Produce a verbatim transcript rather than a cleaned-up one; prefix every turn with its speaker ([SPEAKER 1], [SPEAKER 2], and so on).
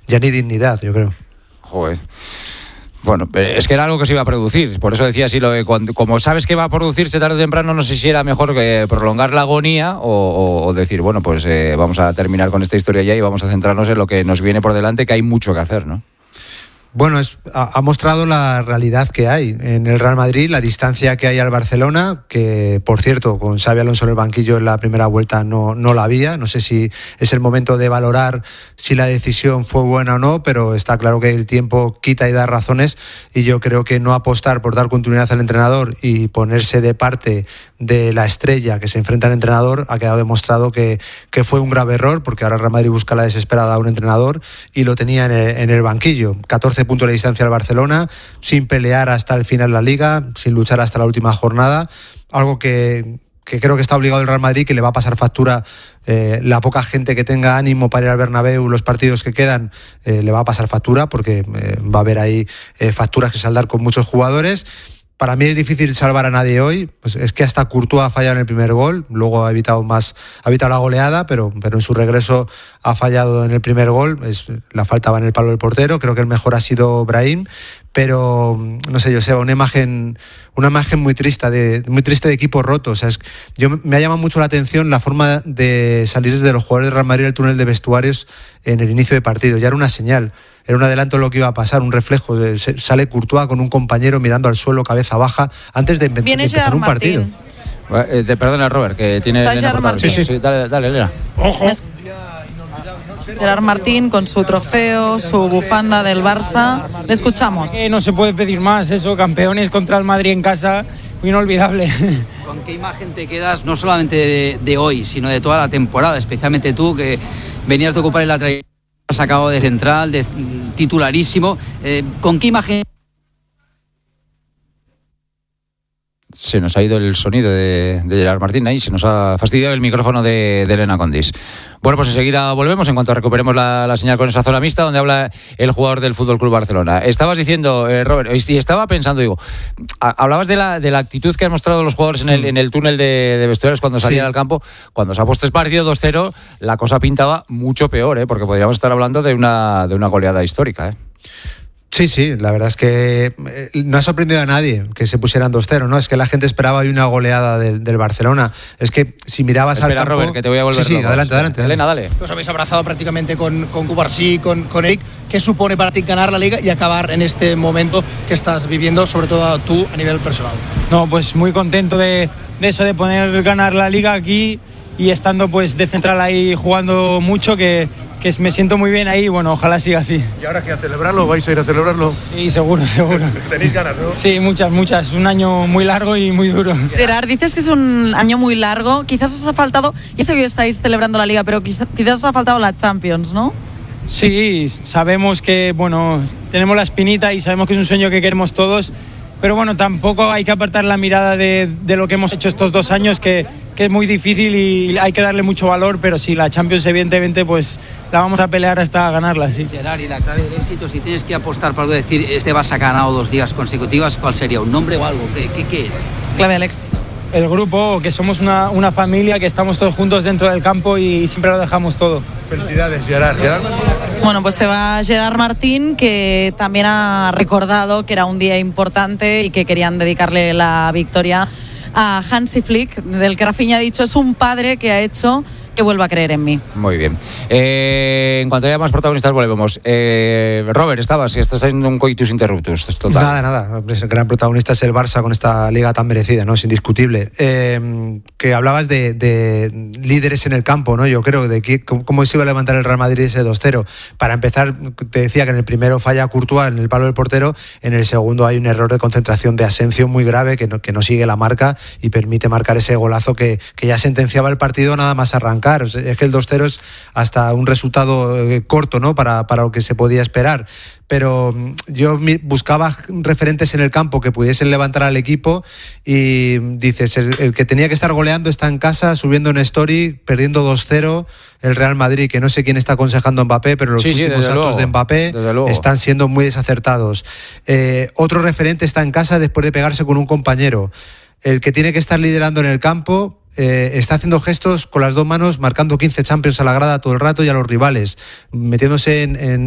[SPEAKER 1] ya ni dignidad, yo creo.
[SPEAKER 2] Joder. Bueno, es que era algo que se iba a producir, por eso decía, si lo de cuando, como sabes que va a producirse tarde o temprano, no sé si era mejor que prolongar la agonía o, o, o decir, bueno, pues eh, vamos a terminar con esta historia ya y vamos a centrarnos en lo que nos viene por delante, que hay mucho que hacer, ¿no?
[SPEAKER 1] Bueno, es, ha, ha mostrado la realidad que hay en el Real Madrid, la distancia que hay al Barcelona, que por cierto, con Xabi Alonso en el banquillo en la primera vuelta no, no la había. No sé si es el momento de valorar si la decisión fue buena o no, pero está claro que el tiempo quita y da razones, y yo creo que no apostar por dar continuidad al entrenador y ponerse de parte de la estrella que se enfrenta al entrenador ha quedado demostrado que, que fue un grave error, porque ahora el Real Madrid busca la desesperada a un entrenador y lo tenía en el, en el banquillo. catorce puntos de distancia al Barcelona, sin pelear hasta el final de la Liga, sin luchar hasta la última jornada, algo que, que creo que está obligado el Real Madrid, que le va a pasar factura. Eh, la poca gente que tenga ánimo para ir al Bernabéu, los partidos que quedan, eh, le va a pasar factura, porque eh, va a haber ahí eh, facturas que saldar con muchos jugadores. Para mí es difícil salvar a nadie hoy, pues es que hasta Courtois ha fallado en el primer gol, luego ha evitado más, ha evitado la goleada, pero, pero en su regreso ha fallado en el primer gol, es, la falta va en el palo del portero. Creo que el mejor ha sido Brahim, pero no sé, Joseba, una imagen, una imagen muy triste de, muy triste de equipo roto. O sea, es, yo me ha llamado mucho la atención la forma de salir de los jugadores de Real Madrid del túnel de vestuarios en el inicio de partido. Ya era una señal. Era un adelanto de lo que iba a pasar, un reflejo. Sale Courtois con un compañero mirando al suelo, cabeza baja, antes de, de empezar un partido.
[SPEAKER 2] Eh, de, perdona, Robert, que tiene...
[SPEAKER 3] Está Gerard Martín.
[SPEAKER 2] Sí, sí. Dale, dale, Elena.
[SPEAKER 4] Ojo.
[SPEAKER 3] Gerard Martín con su trofeo, su bufanda del Barça. Le escuchamos.
[SPEAKER 5] Eh, no se puede pedir más, eso, campeones contra el Madrid en casa, inolvidable.
[SPEAKER 6] ¿Con qué imagen te quedas, no solamente de, de hoy, sino de toda la temporada, especialmente tú, que venías de ocupar el lateral, has sacado de central, de titularísimo? Eh, ¿Con qué imagen?
[SPEAKER 2] Se nos ha ido el sonido de, de Gerard Martín ahí, se nos ha fastidiado el micrófono de, de Elena Condis. Bueno, pues enseguida volvemos en cuanto recuperemos la, la señal con esa zona mixta donde habla el jugador del F C Barcelona. Estabas diciendo, eh, Robert, y estaba pensando, digo, a, hablabas de la, de la actitud que han mostrado los jugadores en el, en el túnel de, de vestuarios cuando salían sí. al campo. Cuando se ha puesto el partido dos cero, la cosa pintaba mucho peor, ¿eh? Porque podríamos estar hablando de una, de una goleada histórica, ¿eh?
[SPEAKER 1] Sí, sí, la verdad es que no ha sorprendido a nadie que se pusieran dos cero, ¿no? Es que la gente esperaba hoy una goleada del, del Barcelona. Es que si mirabas
[SPEAKER 2] Espera,
[SPEAKER 1] al campo...
[SPEAKER 2] Robert, que te voy a volver
[SPEAKER 1] Sí, sí,
[SPEAKER 2] locos.
[SPEAKER 1] adelante, adelante.
[SPEAKER 2] Elena, dale.
[SPEAKER 4] Os habéis abrazado prácticamente con, con Cubarsí, con, con Eric. ¿Qué supone para ti ganar la Liga y acabar en este momento que estás viviendo, sobre todo tú a nivel personal?
[SPEAKER 5] No, pues muy contento de, de eso, de poder ganar la Liga aquí y estando pues de central ahí jugando mucho, que, que me siento muy bien ahí. Bueno, ojalá siga así.
[SPEAKER 7] ¿Y ahora qué, a celebrarlo? ¿Vais a ir a celebrarlo?
[SPEAKER 5] Sí, seguro, seguro.
[SPEAKER 7] ¿Tenéis ganas, no?
[SPEAKER 5] Sí, muchas, muchas. Un año muy largo y muy duro.
[SPEAKER 3] Gerard, dices que es un año muy largo. Quizás os ha faltado, y sé que estáis celebrando la Liga, pero quizás, quizás os ha faltado la Champions, ¿no?
[SPEAKER 5] Sí, sabemos que, bueno, tenemos la espinita y sabemos que es un sueño que queremos todos. Pero bueno, tampoco hay que apartar la mirada de, de lo que hemos hecho estos dos años, que, que es muy difícil y hay que darle mucho valor, pero sí, la Champions evidentemente pues la vamos a pelear hasta ganarla, sí.
[SPEAKER 6] Gerard, y la clave del éxito, si tienes que apostar para algo, decir, este Barça ha ganado dos ligas consecutivas, ¿cuál sería? ¿Un nombre o algo? ¿Qué, qué, qué es?
[SPEAKER 3] Clave del éxito.
[SPEAKER 5] El grupo, que somos una, una familia, que estamos todos juntos dentro del campo y siempre lo dejamos todo.
[SPEAKER 7] Felicidades, Gerard. Gerard
[SPEAKER 3] Bueno, pues se va Gerard Martín, que también ha recordado que era un día importante y que querían dedicarle la victoria a Hansi Flick, del que Rafinha ha dicho, es un padre que ha hecho que vuelva a creer en mí.
[SPEAKER 2] Muy bien. Eh, en cuanto haya más protagonistas, volvemos. Eh, Robert, estabas, estás en un coitus interruptus. Total.
[SPEAKER 1] Nada, nada. El gran protagonista es el Barça con esta liga tan merecida, ¿no? Es indiscutible. Eh, que hablabas de, de líderes en el campo, ¿no? Yo creo, de que, cómo se iba a levantar el Real Madrid ese dos cero. Para empezar, te decía que en el primero falla Courtois en el palo del portero, en el segundo hay un error de concentración de Asensio muy grave que no, que no sigue la marca y permite marcar ese golazo que, que ya sentenciaba el partido nada más arrancar. Es que el dos cero es hasta un resultado corto, ¿no? Para, para lo que se podía esperar. Pero yo buscaba referentes en el campo que pudiesen levantar al equipo y dices, el, el que tenía que estar goleando está en casa, subiendo en story, perdiendo dos cero, el Real Madrid, que no sé quién está aconsejando a Mbappé, pero los
[SPEAKER 2] sí,
[SPEAKER 1] últimos
[SPEAKER 2] sí,
[SPEAKER 1] actos
[SPEAKER 2] luego,
[SPEAKER 1] de Mbappé están siendo muy desacertados. Eh, otro referente está en casa después de pegarse con un compañero. El que tiene que estar liderando en el campo eh, está haciendo gestos con las dos manos, marcando quince Champions a la grada todo el rato y a los rivales, metiéndose en, en